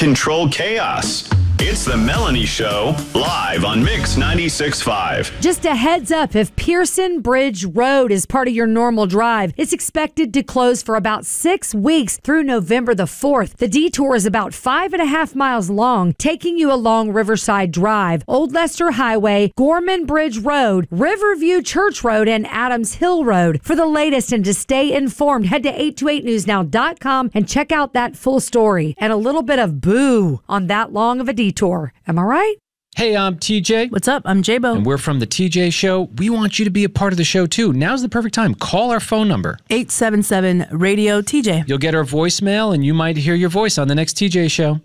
control chaos. It's the Melanie Show, live on Mix 96.5. Just a heads up, if Pearson Bridge Road is part of your normal drive, it's expected to close for about 6 weeks through November the 4th. The detour is about 5.5 miles long, taking you along Riverside Drive, Old Leicester Highway, Gorman Bridge Road, Riverview Church Road, and Adams Hill Road. For the latest and to stay informed, head to 828newsnow.com and check out that full story and a little bit of boo on that long of a detour. Am I right? Hey, I'm TJ. What's up? I'm J-Bo. And we're from the TJ Show. We want you to be a part of the show, too. Now's the perfect time. Call our phone number. 877-RADIO-TJ. You'll get our voicemail, and you might hear your voice on the next TJ Show.